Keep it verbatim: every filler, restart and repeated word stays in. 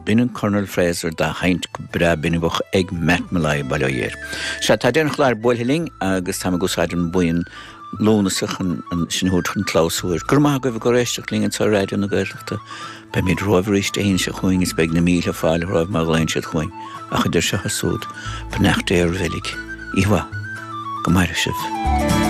binnen Colonel Fraser da haint bra binnenboch ag metmalai baloyer. Sa tadern chlar bolheling agus tam gosaden boyen lónasach an sin hútchen klausúir. Gurma go bh goréisteach lingen sa radio na gairlachta. Ba mid roiverist ein se chuing is beg na míle fáil roiv mag lein se chuing. A chuidir se hasúd. Pa nacht éir velig. Iwa. Go mair sif.